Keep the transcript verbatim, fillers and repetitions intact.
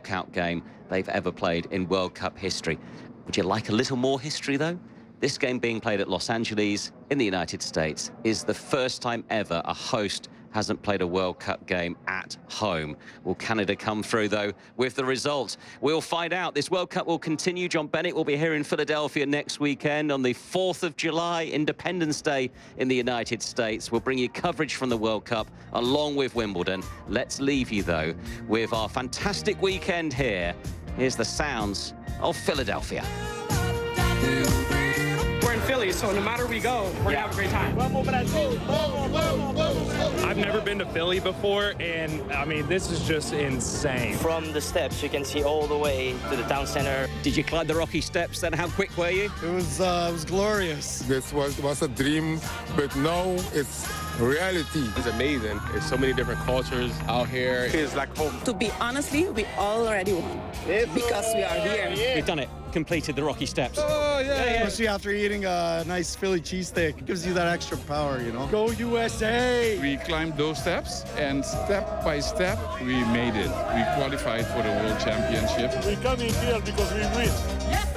knockout game they've ever played in World Cup history. Would you like a little more history, though? This game being played at Los Angeles in the United States is the first time ever a host hasn't played a World Cup game at home. Will Canada come through, though, with the result? We'll find out. This World Cup will continue. John Bennett will be here in Philadelphia next weekend on the fourth of July, Independence Day in the United States. We'll bring you coverage from the World Cup along with Wimbledon. Let's leave you, though, with our fantastic weekend here. Here's the sounds of Philadelphia. We're in Philly, so no matter we go, we're Yeah. gonna have a great time. I've never been to Philly before, and I mean, this is just insane. From the steps, you can see all the way to the town center. Did you climb the rocky steps then? How quick were you? It was, uh, it was glorious. This was, was a dream, but now it's reality. It's amazing. There's so many different cultures out here. It's like home. To be honestly, we already won because we are here. You've done it. Completed the rocky steps. Oh, yeah, yeah. Especially after eating a nice Philly cheesesteak. It gives you that extra power, you know? Go U S A! We climbed those steps, and step by step, we made it. We qualified for the World Championship. We're coming here because we win. Yes,